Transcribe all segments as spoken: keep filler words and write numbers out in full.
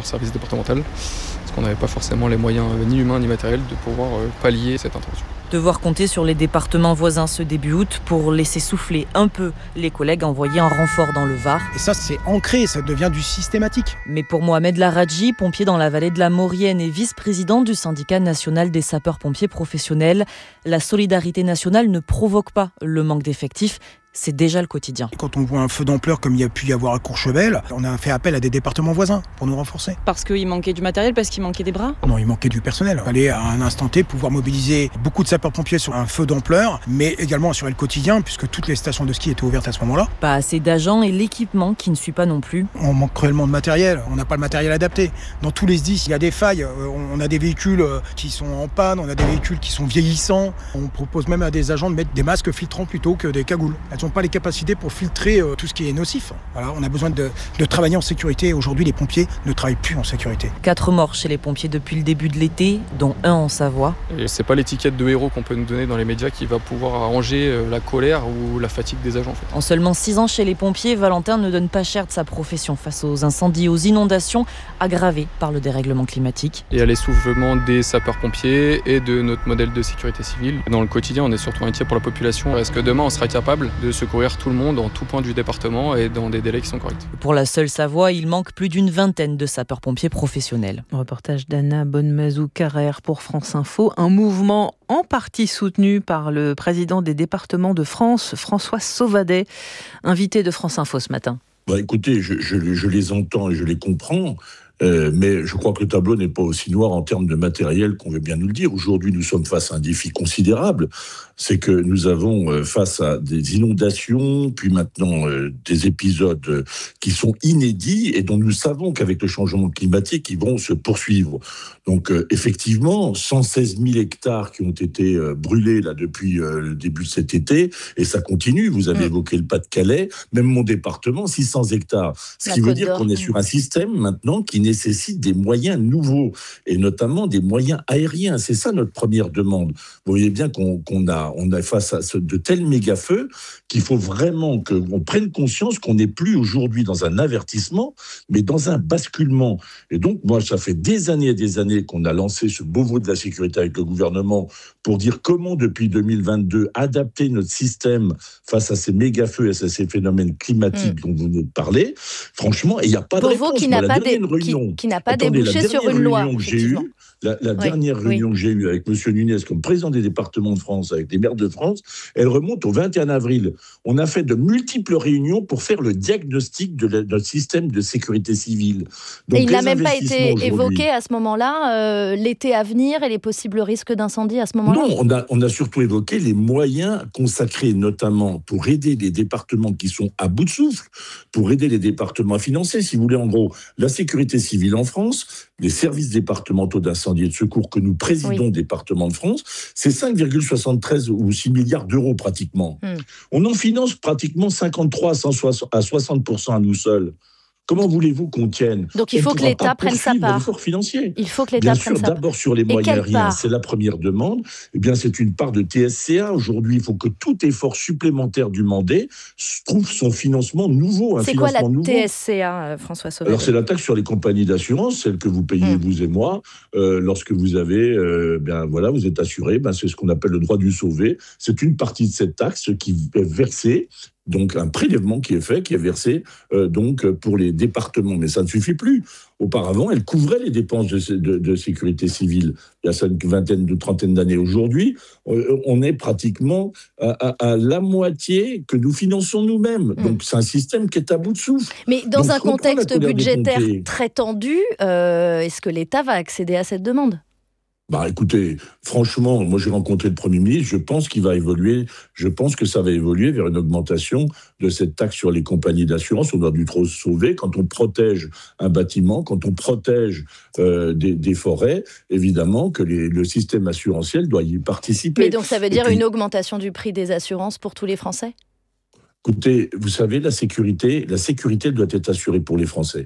leur service départemental, parce qu'on n'avait pas forcément les moyens euh, ni humains ni matériels de pouvoir euh, pallier cette intervention. Devoir compter sur les départements voisins ce début août pour laisser souffler un peu les collègues envoyés en renfort dans le Var. Et ça, c'est ancré, ça devient du systématique. Mais pour Mohamed Laradji, pompier dans la vallée de la Maurienne et vice-président du syndicat national des sapeurs-pompiers professionnels, la solidarité nationale ne provoque pas le manque d'effectifs. C'est déjà le quotidien. Quand on voit un feu d'ampleur comme il y a pu y avoir à Courchevel, on a fait appel à des départements voisins pour nous renforcer. Parce qu'il manquait du matériel, parce qu'il manquait des bras ? Non, il manquait du personnel. Il fallait à un instant T pouvoir mobiliser beaucoup de sapeurs-pompiers sur un feu d'ampleur, mais également assurer le quotidien, puisque toutes les stations de ski étaient ouvertes à ce moment-là. Pas assez d'agents et l'équipement qui ne suit pas non plus. On manque cruellement de matériel, on n'a pas le matériel adapté. Dans tous les S D I S, il y a des failles. On a des véhicules qui sont en panne, on a des véhicules qui sont vieillissants. On propose même à des agents de mettre des masques filtrants plutôt que des cagoules. Elles n'ont pas les capacités pour filtrer euh, tout ce qui est nocif. Voilà, on a besoin de, de travailler en sécurité. Aujourd'hui, les pompiers ne travaillent plus en sécurité. Quatre morts chez les pompiers depuis le début de l'été, dont un en Savoie. Et c'est pas l'étiquette de héros qu'on peut nous donner dans les médias qui va pouvoir arranger euh, la colère ou la fatigue des agents. En fait. En seulement six ans chez les pompiers, Valentin ne donne pas cher de sa profession face aux incendies, aux inondations aggravées par le dérèglement climatique. Et à l'essoufflement des sapeurs-pompiers et de notre modèle de sécurité civile. Dans le quotidien, on est surtout inquiet pour la population. Est-ce que demain, on sera capable de secourir tout le monde en tout point du département et dans des délais qui sont corrects. Pour la seule Savoie, il manque plus d'une vingtaine de sapeurs-pompiers professionnels. Reportage d'Anna Bonnemazou-Carrère pour France Info. Un mouvement en partie soutenu par le président des départements de France, François Sauvadet, invité de France Info ce matin. Bah écoutez, je, je, je les entends et je les comprends. Euh, mais je crois que le tableau n'est pas aussi noir en termes de matériel qu'on veut bien nous le dire. Aujourd'hui, nous sommes face à un défi considérable. C'est que nous avons euh, face à des inondations, puis maintenant euh, des épisodes euh, qui sont inédits et dont nous savons qu'avec le changement climatique, ils vont se poursuivre. Donc euh, effectivement, cent seize mille hectares qui ont été euh, brûlés là depuis euh, le début de cet été, et ça continue. Vous avez mmh. évoqué le Pas-de-Calais, même mon département, six cents hectares. Ce La qui veut dire d'Or. qu'on est sur un système maintenant qui nécessite des moyens nouveaux, et notamment des moyens aériens. C'est ça notre première demande. Vous voyez bien qu'on, qu'on a, on a face à ce, de tels méga-feux qu'il faut vraiment qu'on prenne conscience qu'on n'est plus aujourd'hui dans un avertissement, mais dans un basculement. Et donc, moi, ça fait des années et des années qu'on a lancé ce Beauvau de la sécurité avec le gouvernement pour dire comment, depuis deux mille vingt-deux, adapter notre système face à ces méga-feux et à ces phénomènes climatiques mmh. dont vous venez de parler. Franchement, il n'y a pas de Beauvau réponse. qui n'a Moi, pas, dé... qui, qui n'a pas Attendez, débouché sur une loi. Que j'ai eue, la, la oui, dernière réunion oui. que j'ai eue avec M. Nunez comme président des départements de France, avec les maires de France, elle remonte au vingt et un avril. On a fait de multiples réunions pour faire le diagnostic de la, notre système de sécurité civile. Donc, et il n'a même pas été évoqué à ce moment-là, euh, l'été à venir et les possibles risques d'incendie à ce moment-là? Non, on a, on a surtout évoqué les moyens consacrés notamment pour aider les départements qui sont à bout de souffle, pour aider les départements à financer, si vous voulez, en gros, la sécurité civile en France, les services départementaux d'incendie et de secours que nous présidons oui. département de France, c'est cinq virgule soixante-treize ou six milliards d'euros pratiquement. Hum. On en finance pratiquement cinquante-trois à soixante pour cent à nous seuls. Comment voulez-vous qu'on tienne? Donc il faut que l'État prenne sa part. L'effort financier. Il faut que l'État Bien prenne sûr, sa part. D'abord sur les moyens aériens, c'est la première demande. Eh bien, c'est une part de T S C A. Aujourd'hui, il faut que tout effort supplémentaire demandé trouve son financement nouveau. Un c'est quoi la nouveau. T S C A, François Sauvadet? Alors c'est la taxe sur les compagnies d'assurance, celle que vous payez mmh. vous et moi, euh, lorsque vous avez, euh, bien voilà, vous êtes assuré. Ben c'est ce qu'on appelle le droit du sauvé. C'est une partie de cette taxe qui est versée. Donc un prélèvement qui est fait, qui est versé euh, donc pour les départements, mais ça ne suffit plus. Auparavant, elle couvrait les dépenses de, de, de sécurité civile. Il y a ça une vingtaine, de trentaine d'années. Aujourd'hui, on est pratiquement à, à, à la moitié que nous finançons nous-mêmes. Mmh. Donc c'est un système qui est à bout de souffle. Mais dans donc, un contexte budgétaire très tendu, euh, est-ce que l'État va accéder à cette demande ? Bah écoutez, franchement, moi j'ai rencontré le Premier ministre, je pense qu'il va évoluer, je pense que ça va évoluer vers une augmentation de cette taxe sur les compagnies d'assurance. On doit du trop se sauver quand on protège un bâtiment, quand on protège euh, des, des forêts, évidemment que les, le système assurantiel doit y participer. Mais donc ça veut dire puis, une augmentation du prix des assurances pour tous les Français ? Écoutez, vous savez, la sécurité, la sécurité doit être assurée pour les Français.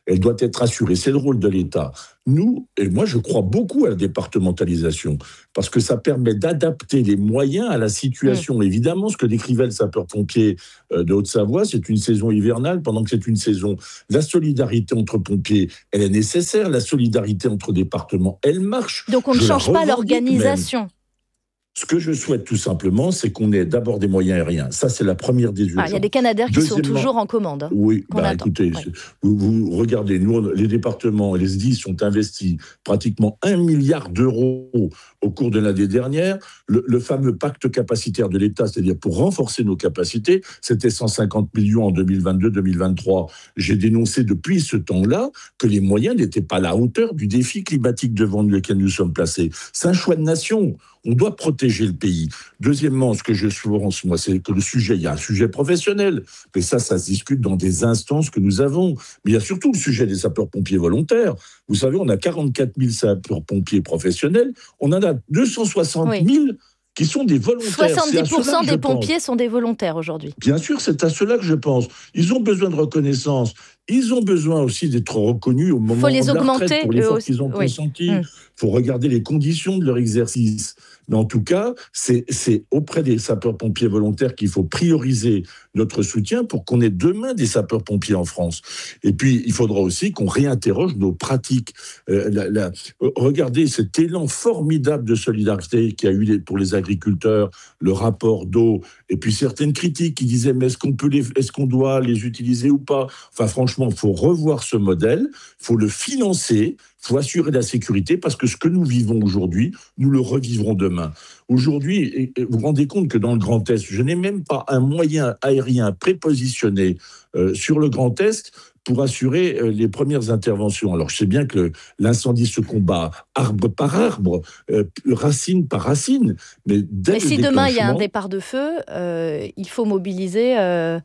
elle doit être assurée. C'est le rôle de l'État. Nous, et moi je crois beaucoup à la départementalisation, parce que ça permet d'adapter les moyens à la situation. Mmh. Évidemment, ce que décrivait le sapeur-pompier de Haute-Savoie, c'est une saison hivernale, pendant que c'est une saison. La solidarité entre pompiers, elle est nécessaire. La solidarité entre départements, elle marche. Donc on ne change pas l'organisation. Même. Ce que je souhaite tout simplement, c'est qu'on ait d'abord des moyens aériens. Ça, c'est la première des urgences. Ah, il y a des Canadair qui sont toujours en commande. Oui, bah, écoutez, ouais. vous, vous regardez, nous, les départements et les S D I S ont investi pratiquement un milliard d'euros au cours de l'année dernière. Le, le fameux pacte capacitaire de l'État, c'est-à-dire pour renforcer nos capacités, c'était cent cinquante millions en deux mille vingt-deux deux mille vingt-trois. J'ai dénoncé depuis ce temps-là que les moyens n'étaient pas à la hauteur du défi climatique devant lequel nous sommes placés. C'est un choix de nation. On doit protéger le pays. Deuxièmement, ce que je pense, moi, c'est que le sujet, il y a un sujet professionnel. Mais ça, ça se discute dans des instances que nous avons. Mais il y a surtout le sujet des sapeurs-pompiers volontaires. Vous savez, on a quarante-quatre mille sapeurs-pompiers professionnels. On en a deux cent soixante mille oui. qui sont des volontaires. soixante-dix pour cent des pompiers sont des volontaires aujourd'hui. Bien sûr, c'est à cela que je pense. Ils ont besoin de reconnaissance. Ils ont besoin aussi d'être reconnus au moment faut les de la augmenter, retraite pour l'effort aussi. qu'ils ont Oui. consenti. Il mmh. faut regarder les conditions de leur exercice. Mais en tout cas, c'est, c'est auprès des sapeurs-pompiers volontaires qu'il faut prioriser notre soutien pour qu'on ait demain des sapeurs-pompiers en France. Et puis, il faudra aussi qu'on réinterroge nos pratiques. Euh, la, la, regardez cet élan formidable de solidarité qu'il y a eu pour les agriculteurs, le rapport d'eau, et puis certaines critiques qui disaient « mais est-ce qu'on peut les, est-ce qu'on doit les utiliser ou pas ?» Enfin, franchement, il faut revoir ce modèle, il faut le financer, il faut assurer la sécurité, parce que ce que nous vivons aujourd'hui, nous le revivrons demain. Aujourd'hui, vous vous rendez compte que dans le Grand Est, je n'ai même pas un moyen aérien prépositionné euh, sur le Grand Est pour assurer euh, les premières interventions. Alors, je sais bien que l'incendie se combat arbre par arbre, euh, racine par racine, mais dès mais le si demain il y a un déclenchement... départ de feu, euh, il faut mobiliser... Euh...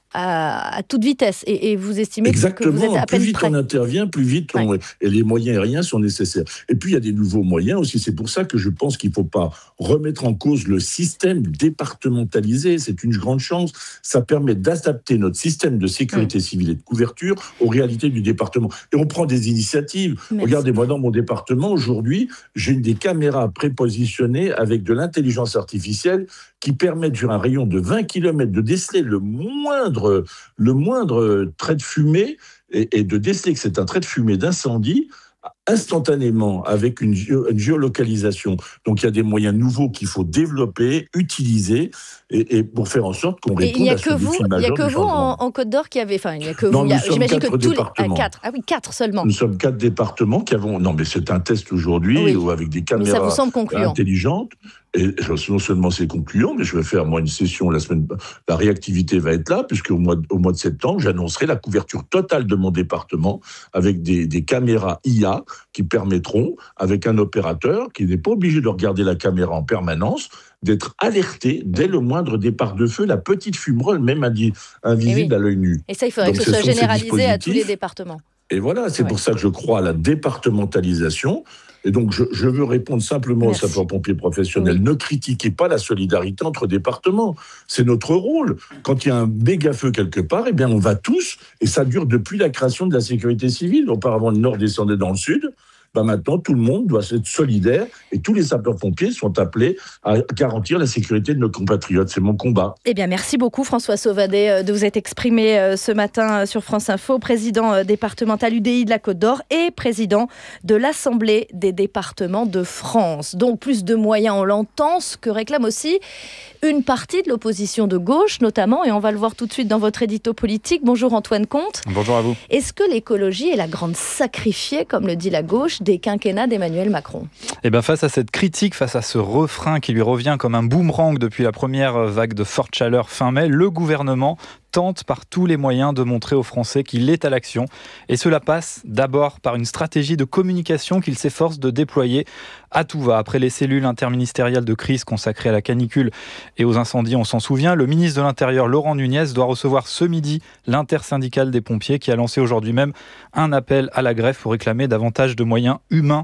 À, à toute vitesse. Et, et vous estimez Exactement, que vous êtes à peine plus vite prêt. on intervient, plus vite on... Ouais. Et les moyens aériens sont nécessaires. Et puis il y a des nouveaux moyens aussi. C'est pour ça que je pense qu'il ne faut pas remettre en cause le système départementalisé. C'est une grande chance. Ça permet d'adapter notre système de sécurité mmh. civile et de couverture aux réalités du département. Et on prend des initiatives. Merci. Regardez-moi, dans mon département, aujourd'hui, j'ai des caméras prépositionnées avec de l'intelligence artificielle qui permettent, sur un rayon de vingt kilomètres, de déceler le moindre, le moindre trait de fumée et, et de déceler que c'est un trait de fumée d'incendie instantanément avec une, géo, une géolocalisation. Donc il y a des moyens nouveaux qu'il faut développer, utiliser et, et pour faire en sorte qu'on réponde à ce défi majeur. Il n'y a que vous en, en Côte d'Or qui avez... Enfin, il n'y a que non, vous. Nous a, sommes j'imagine quatre que tous départements. Les, ah, quatre. Ah oui, quatre seulement. Nous sommes quatre départements qui avons... Non, mais c'est un test aujourd'hui oui. avec des caméras mais ça vous semble concluant. intelligentes. Et non seulement c'est concluant, mais je vais faire moi une session la semaine. La réactivité va être là, puisque au mois de, au mois de septembre, j'annoncerai la couverture totale de mon département avec des, des caméras I A qui permettront, avec un opérateur qui n'est pas obligé de regarder la caméra en permanence, d'être alerté dès le moindre départ de feu, la petite fumerole, même invisible oui. à l'œil nu. Et ça, il faudrait Donc, que ce soit généralisé à tous les départements. Et voilà, c'est ouais. pour ça que je crois à la départementalisation. Et donc, je, je veux répondre simplement Merci. aux sapeurs-pompiers professionnels. Oui. Ne critiquez pas la solidarité entre départements. C'est notre rôle. Quand il y a un méga-feu quelque part, eh bien, on va tous, et ça dure depuis la création de la sécurité civile. Auparavant, le Nord descendait dans le Sud. Ben maintenant, tout le monde doit être solidaire et tous les sapeurs-pompiers sont appelés à garantir la sécurité de nos compatriotes. C'est mon combat. Eh bien, merci beaucoup François Sauvadet de vous être exprimé ce matin sur France Info, président départemental U D I de la Côte d'Or et président de l'Assemblée des départements de France. Donc, plus de moyens, on l'entend, ce que réclame aussi une partie de l'opposition de gauche, notamment, et on va le voir tout de suite dans votre édito politique. Bonjour Antoine Comte. Bonjour à vous. Est-ce que l'écologie est la grande sacrifiée, comme le dit la gauche, des quinquennats d'Emmanuel Macron ? Eh bien, face à cette critique, face à ce refrain qui lui revient comme un boomerang depuis la première vague de forte chaleur fin mai, le gouvernement tente par tous les moyens de montrer aux Français qu'il est à l'action. Et cela passe d'abord par une stratégie de communication qu'il s'efforce de déployer à tout va. Après les cellules interministérielles de crise consacrées à la canicule et aux incendies, on s'en souvient, le ministre de l'Intérieur, Laurent Nunez, doit recevoir ce midi l'intersyndicale des pompiers qui a lancé aujourd'hui même un appel à la grève pour réclamer davantage de moyens humains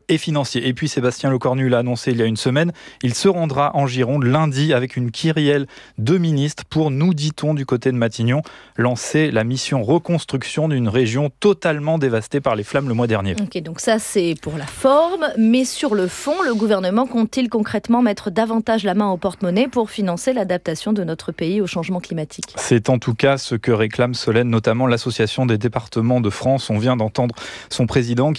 et financiers. Et puis Sébastien Lecornu l'a annoncé il y a une semaine, il se rendra en Gironde lundi avec une kyrielle de ministres pour, nous dit-on du côté de Matignon, lancer la mission reconstruction d'une région totalement dévastée par les flammes le mois dernier. Ok, donc ça c'est pour la forme, mais sur le fond, le gouvernement compte-t-il concrètement mettre davantage la main au porte-monnaie pour financer l'adaptation de notre pays au changement climatique ? C'est en tout cas ce que réclame Solène, notamment l'Association des départements de France. On vient d'entendre son président qui